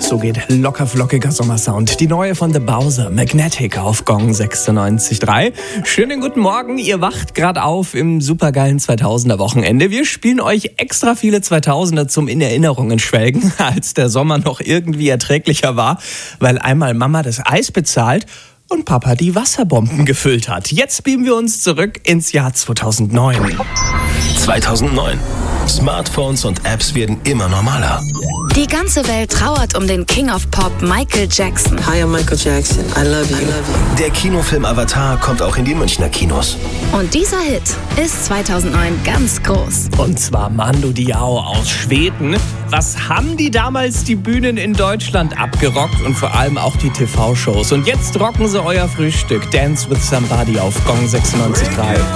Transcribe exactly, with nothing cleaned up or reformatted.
So geht locker flockiger Sommersound. Die neue von The Bowser, Magnetic auf Gong sechsundneunzig Komma drei. Schönen guten Morgen, ihr wacht gerade auf im supergeilen zweitausender Wochenende. Wir spielen euch extra viele zweitausender zum in Erinnerungen schwelgen, als der Sommer noch irgendwie erträglicher war, weil einmal Mama das Eis bezahlt und Papa die Wasserbomben gefüllt hat. Jetzt beamen wir uns zurück ins Jahr zweitausendneun. zweitausendneun. Smartphones und Apps werden immer normaler. Die ganze Welt trauert um den King of Pop Michael Jackson. Hi, I'm Michael Jackson. I love you. I love you. Der Kinofilm Avatar kommt auch in die Münchner Kinos. Und dieser Hit ist zweitausendneun ganz groß. Und zwar Mando Diao aus Schweden. Was haben die damals die Bühnen in Deutschland abgerockt und vor allem auch die T V-Shows. Und jetzt rocken sie euer Frühstück. Dance with Somebody auf Gong sechsundneunzig Komma drei.